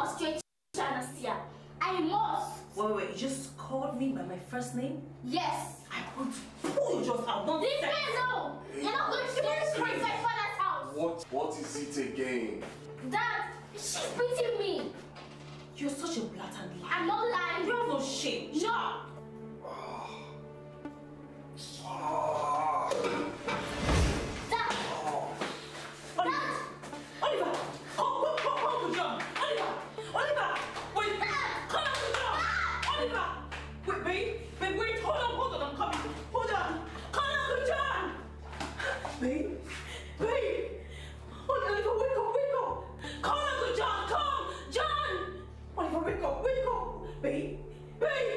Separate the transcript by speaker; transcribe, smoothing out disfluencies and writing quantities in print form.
Speaker 1: frustrate you, Anastasia. I must.
Speaker 2: Wait, you just called me by my first name?
Speaker 1: Yes.
Speaker 2: I want to pull you just out. Not
Speaker 1: This man, no. You're not going to do this in my father's house.
Speaker 3: What is it again?
Speaker 1: Dad, she's beating me.
Speaker 2: You're such a blatant liar.
Speaker 1: I'm not lying.
Speaker 2: You have no shame.
Speaker 1: No. Dad. Dad.
Speaker 2: Oliver! Come to John! Oliver! Wait!
Speaker 1: Dad.
Speaker 2: Come to John! Oliver! Wait, wait, hold on, I'm coming. Hold on! Come to John! Babe! Oliver, wake up! Come to John! Come! John! Oliver, wake up! Babe!